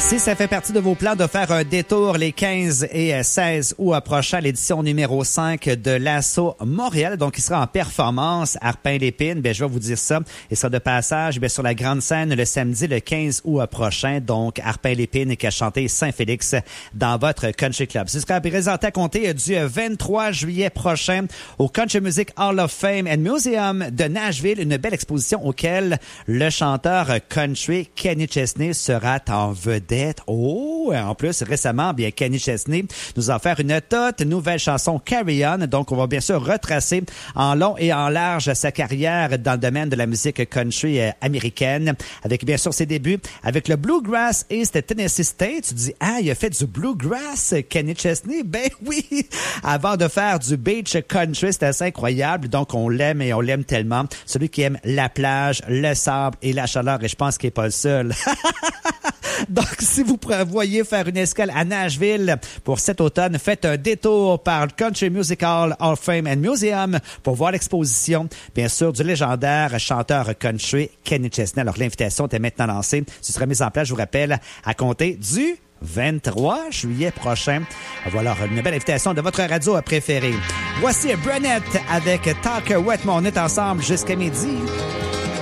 Si ça fait partie de vos plans de faire un détour les 15 et 16 août prochain, l'édition numéro 5 de l'Assaut Montréal, donc il sera en performance à Arpin-Lépine, je vais vous dire ça. Il sera de passage sur la grande scène le samedi le 15 août prochain, donc Arpin-Lépine qui a chanté Saint-Félix dans votre Country Club. Ce sera présenté à compter du 23 juillet prochain au Country Music Hall of Fame and Museum de Nashville, une belle exposition auquel le chanteur country Kenny Chesney sera en vedette. Oh, en plus, récemment, Kenny Chesney nous a offert une toute nouvelle chanson, Carry On. Donc, on va bien sûr retracer en long et en large sa carrière dans le domaine de la musique country américaine, avec bien sûr ses débuts avec le Bluegrass East Tennessee State. Tu dis, il a fait du Bluegrass, Kenny Chesney? Ben oui! Avant de faire du Beach Country, c'est assez incroyable. Donc, on l'aime et on l'aime tellement. Celui qui aime la plage, le sable et la chaleur, et je pense qu'il n'est pas le seul. Donc, si vous voyez faire une escale à Nashville pour cet automne, faites un détour par le Country Music Hall of Fame and Museum pour voir l'exposition, bien sûr, du légendaire chanteur country Kenny Chesney. Alors, l'invitation était maintenant lancée. Ce sera mis en place, je vous rappelle, à compter du 23 juillet prochain. Voilà une belle invitation de votre radio préférée. Voici Brunette avec Talk Wet. On est ensemble jusqu'à midi.